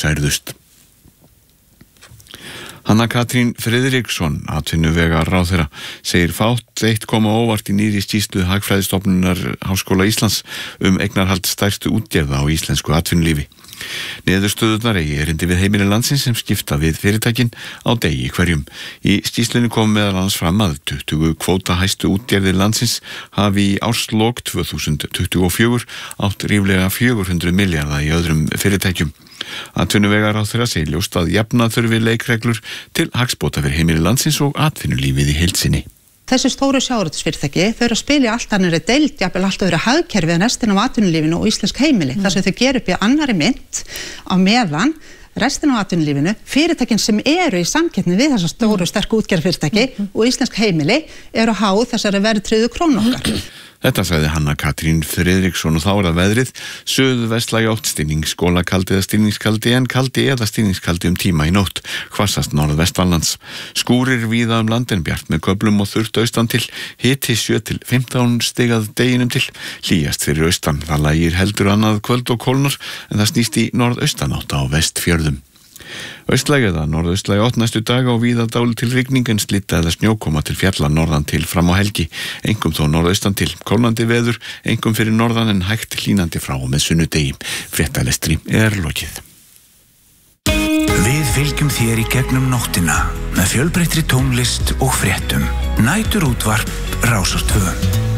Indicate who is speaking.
Speaker 1: særðust. Hanna Katrín Friðriksson, atvinnuvegaráðherra, segir fátt eitt koma óvart í nýrri skýrslu Hagfræðistofnunar Háskóla Íslands eignarhald stærstu útgerða á íslensku atvinnulífi. Niðurstöðurnar eigi erindi við heimili landsins sem skipta við fyrirtækin á degi hverjum. Í skýrslunni kom meðal annars fram að 20 kvótahæstu útgerðir landsins hafi í árslok 2024 átt ríflega 400 milljarða í öðrum fyrirtækjum. Atvinnuvegaráðherra segir ljóst að jafna þurfi leikreglur til hagsbóta fyrir heimili landsins og atvinnulífið í heild sinni.
Speaker 2: Þessi stóru sjávarútvegsfyrirtæki, þau eru að spila í allt annarri deild, jafnvel allt öðru hagkerfi en restin af atvinnulífinu og íslensk heimili. Þar sem þau gera upp í annarri mynt á meðan restin af atvinnulífinu, fyrirtækin sem eru í samkeppni við þessar stóru sterku útgerðarfyrirtæki og íslensk heimili eru háð þessari verðtryggðu krónu okkar.
Speaker 1: Þetta sagði Hanna Katrín Friðriksson og þá er það veðrið, suðvestlæg átt stinningsskólakaldi eða stinningskaldi en kaldi eða stinningskaldi tíma í nótt, hvassast norðvestallands. Skúrir víða landin bjart með köflum og þurrt austan til, hiti 7 til 15 stig að deginum til, hlýjast fyrir austan, það lægir heldur annað kvöld og kólnar en það snýst í norðaustanátt á Vestfjörðum. Austlæg eða norðaustlæg átt næstu daga og víða dálítil rigning en slitta eða snjókoma til fjalla norðan til fram á helgi, einkum þó norðaustan til, kólnandi veður, einkum fyrir norðan en hægt hlýnandi frá og með sunnudegi. Fréttalestri lokið.
Speaker 3: Við fylgjum þér í gegnum nóttina með fjölbreyttri tónlist og fréttum. Næturútvarp Rásar 2.